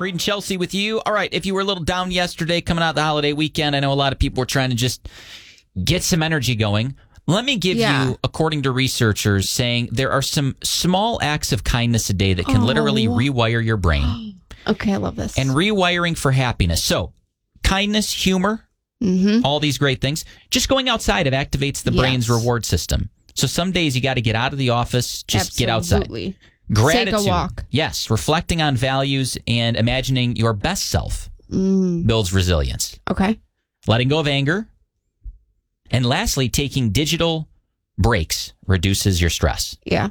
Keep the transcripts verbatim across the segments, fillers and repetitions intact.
Reed and Chelsea with you. All right, if you were a little down yesterday coming out of the holiday weekend, I know a lot of people were trying to just get some energy going. Let me give Yeah. you, according to researchers, saying there are some small acts of kindness a day that can Oh. literally rewire your brain. Okay, I love this. And rewiring for happiness. So, kindness, humor, mm-hmm. all these great things. Just going outside, it activates the Yes. brain's reward system. So some days you got to get out of the office, just get outside. Absolutely. Gratitude. Take a walk. Yes, reflecting on values and imagining your best self Mm. builds resilience. Okay. Letting go of anger. And lastly, taking digital breaks reduces your stress. Yeah.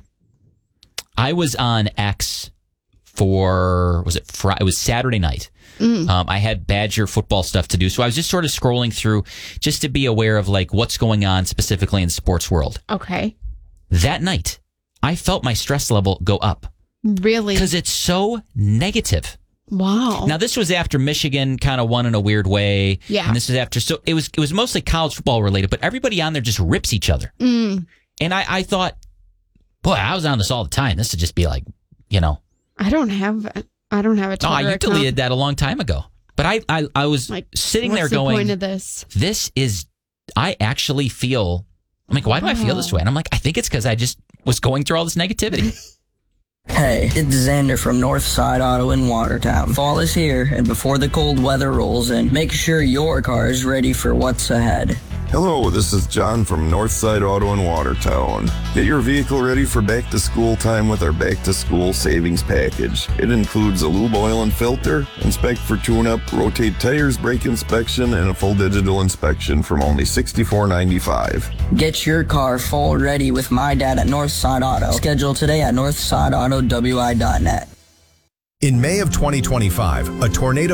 I was on X for, was it Friday? It was Saturday night. Mm. Um, I had Badger football stuff to do. So I was just sort of scrolling through just to be aware of like what's going on specifically in the sports world. Okay. That night, I felt my stress level go up Really? because it's so negative. Wow. Now, this was after Michigan kind of won in a weird way. Yeah. And this is after, so it was it was mostly college football related, but everybody on there just rips each other. Mm. And I, I thought, boy, I was on this all the time. This would just be like, you know. I don't have. I don't have a Twitter Oh, you account. deleted that a long time ago. But I, I, I was Like, sitting what's there the going, point of this? this is, I actually feel, I'm like, why do I feel this way? And I'm like, I think it's because I just was going through all this negativity. Hey, it's Xander from Northside Auto in Watertown. Fall is here, and before the cold weather rolls in, make sure your car is ready for what's ahead. Hello, this is John from Northside Auto in Watertown. Get your vehicle ready for back to school time with our back to school savings package. It includes a lube oil and filter, inspect for tune-up, rotate tires, brake inspection, and a full digital inspection from only sixty-four ninety-five. Get your car full ready with my dad at Northside Auto. Schedule today at northside auto w i dot net. In May of twenty twenty-five, a tornado